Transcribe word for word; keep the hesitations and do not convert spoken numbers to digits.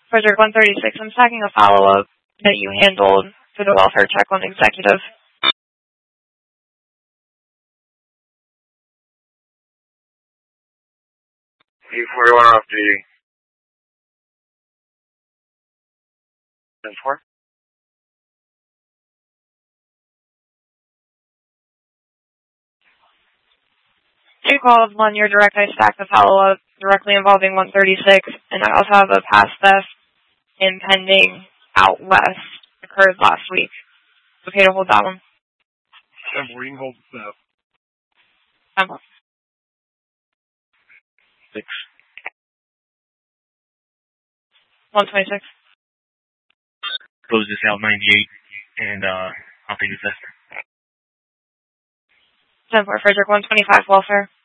Frederick one thirty-six, I'm tracking a follow-up that you handled for the welfare check on executive. E forty-one off duty. ten four. Two calls, one your direct, I stacked the follow-up directly involving one thirty-six, and I also have a past theft impending out west occurred last week. Okay to hold that one? ten four, you can hold the theft. ten four. six. one twenty-six. Close this out ninety-eight, and uh, I'll take the theft. ten four, Frederick one twenty-five, welfare.